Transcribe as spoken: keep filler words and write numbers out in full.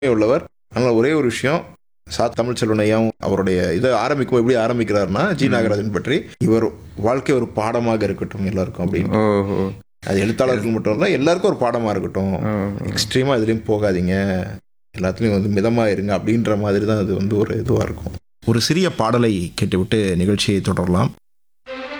உள்ளவர். அதனால ஒரே ஒரு விஷயம், சா. தமிழ்ச்செல்வன் ஐயாவும் அவருடைய இதை ஆரம்பிக்கும் எப்படி ஆரம்பிக்கிறாருன்னா, ஜி. நாகராஜன் பற்றி, இவர் வாழ்க்கை ஒரு பாடமாக இருக்கட்டும் எல்லாருக்கும் அப்படின்னு. ஓஹோ! அது எழுத்தாளர்கள் மட்டும் இல்ல, எல்லாருக்கும் ஒரு பாடமா இருக்கட்டும். எக்ஸ்ட்ரீமா எதுலயும் போகாதீங்க, எல்லாத்துலயும் வந்து மிதமா இருங்க அப்படின்ற மாதிரி தான் அது வந்து ஒரு இதுவா இருக்கும். ஒரு சிறிய பாடலை கேட்டுவிட்டு நிகழ்ச்சியை தொடரலாம்.